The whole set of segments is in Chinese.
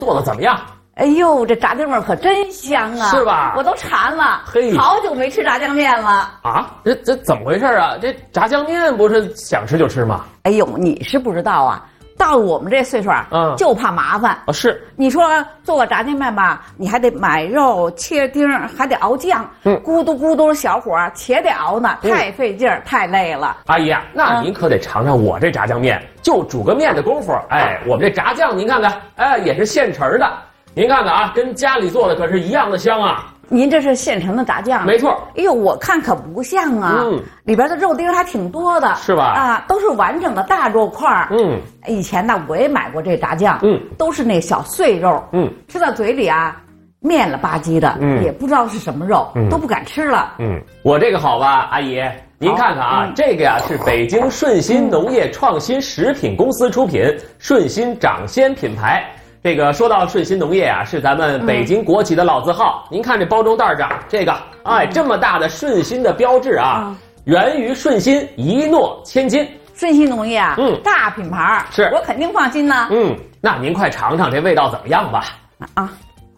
做的怎么样？ 哎呦，这炸酱面可真香啊！ 是吧？ 我都馋了， 嘿， 好久没吃炸酱面了啊！这怎么回事啊？这炸酱面不是想吃就吃吗？ 哎呦，你是不知道啊，到了我们这岁数啊，就怕麻烦。 是。 你说做个炸酱面吧，你还得买肉、切丁，还得熬酱，咕嘟咕嘟小火且得熬呢，太费劲儿，太累了。 阿姨啊，那您可得尝尝我这炸酱面，就煮个面的功夫，哎，我们这炸酱您看看，哎，也是现成的。您看看啊，跟家里做的可是一样的香啊！ 您这是现成的炸酱？ 没错。 哎呦，我看可不像啊，里边的肉丁还挺多的， 是吧？ 啊，都是完整的大肉块。以前呢我也买过这炸酱，都是那小碎肉，吃到嘴里啊，面了吧唧的，也不知道是什么肉，都不敢吃了。 我这个好吧，阿姨，您看看啊，这个呀是北京顺心农业创新食品公司出品，顺心掌鲜品牌。这个说到顺心农业啊，是咱们北京国企的老字号。您看这包装袋上这个，哎，这么大的顺心的标志啊，源于顺心，一诺千金。 顺心农业啊，大品牌， 是我肯定放心呢。 那您快尝尝这味道怎么样吧？ 啊，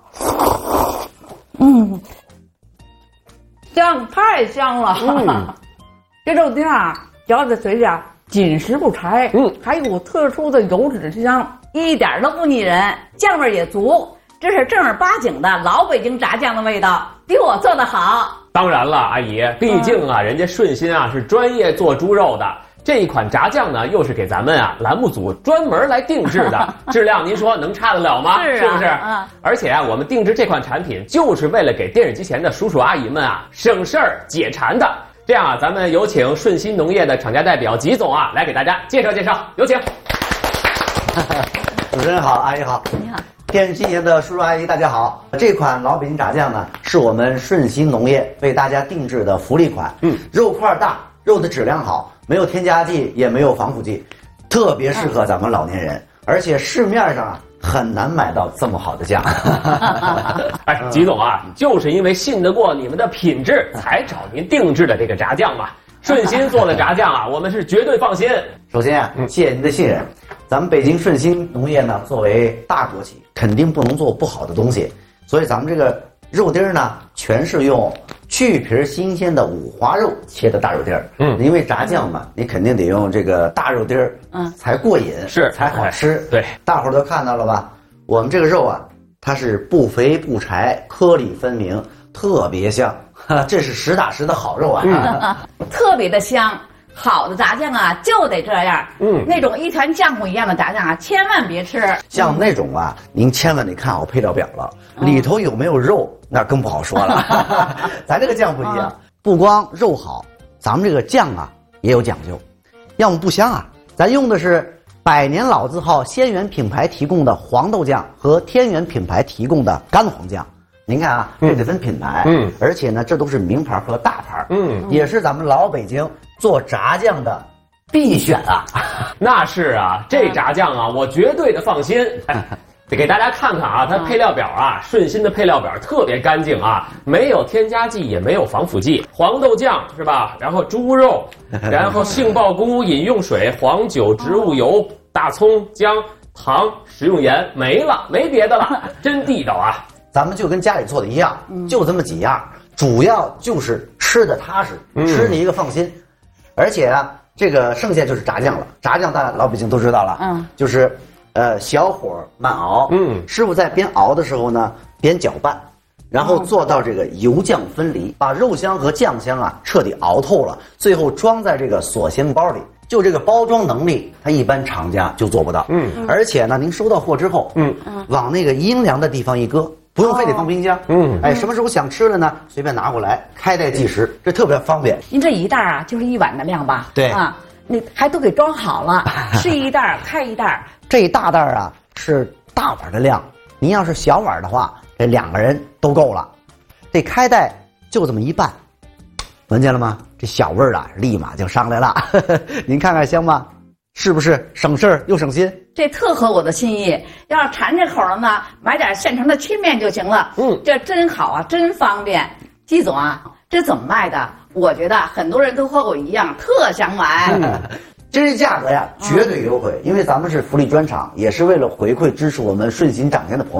香，太香了。这肉丁啊，嚼在嘴里啊，紧实不柴，还有特殊的油脂香。一点都不腻人，酱味也足，这是正儿八经的老北京炸酱的味道，比我做的好。 当然了，阿姨，毕竟啊，人家顺心啊是专业做猪肉的，这一款炸酱呢又是给咱们啊栏目组专门来定制的，质量您说能差得了吗？是不是？而且啊，我们定制这款产品就是为了给电视机前的叔叔阿姨们啊省事儿解馋的。这样啊，咱们有请顺心农业的厂家代表吉总啊来给大家介绍介绍，有请。 主持人好，阿姨好， 你好， 电视机前的叔叔阿姨大家好。这款老北京炸酱呢，是我们顺心农业为大家定制的福利款。肉块大，肉的质量好，没有添加剂，也没有防腐剂，特别适合咱们老年人。而且市面上啊很难买到这么好的酱。 哎，吉总啊，就是因为信得过你们的品质，才找您定制的这个炸酱嘛。顺心做的炸酱啊，我们是绝对放心。 首先啊，谢谢您的信任。咱们北京顺心农业呢，作为大国企，肯定不能做不好的东西，所以咱们这个肉丁呢，全是用去皮新鲜的五花肉切的大肉丁儿。因为炸酱嘛，你肯定得用这个大肉丁儿，才过瘾， 是才好吃。 对， 大伙儿都看到了吧？我们这个肉啊，它是不肥不柴，颗粒分明，特别香。这是实打实的好肉啊， 特别的香。好的炸酱啊，就得这样。那种一团浆糊一样的炸酱啊，千万别吃。 像那种啊，您千万得看好配料表了，里头有没有肉，那更不好说了。咱这个酱不一样，不光肉好，咱们这个酱啊也有讲究，要么不香啊。咱用的是百年老字号仙源品牌提供的黄豆酱和天元品牌提供的干黄酱。您看啊，这得分品牌，而且呢，这都是名牌和大牌，也是咱们老北京做炸酱的必选啊。 那是啊，这炸酱啊，我绝对的放心。得给大家看看啊，它配料表啊，顺心的配料表特别干净啊，没有添加剂，也没有防腐剂。黄豆酱是吧？然后猪肉，然后杏鲍菇、饮用水、黄酒、植物油、大葱、姜、糖、食用盐，没了，没别的了，真地道啊。 咱们就跟家里做的一样，就这么几样，主要就是吃的踏实，吃你一个放心。而且啊，这个剩下就是炸酱了。炸酱大家老北京都知道了，就是小火慢熬，师傅在边熬的时候呢，边搅拌，然后做到这个油酱分离，把肉香和酱香啊彻底熬透了，最后装在这个锁鲜包里。就这个包装能力，它一般厂家就做不到。而且呢，您收到货之后，往那个阴凉的地方一搁。不用非得放冰箱，哎，什么时候想吃了呢？随便拿过来，开袋即食，这特别方便。 您这一袋啊，就是1碗的量吧？ 对啊，你还都给装好了，是一袋开一袋。 这大袋啊是大碗的量，您要是小碗的话，这2个人都够了。这开袋就这么一拌，闻见了吗？这小味儿啊，立马就上来了。您看看香吗？是不是省事儿又省心？ 这特合我的心意。要是馋这口了呢，买点现成的切面就行了。这真好啊，真方便。季总啊，这怎么卖的？我觉得很多人都和我一样，特想买。 这价格呀，绝对优惠，因为咱们是福利专场，也是为了回馈支持我们顺心掌鲜的朋友。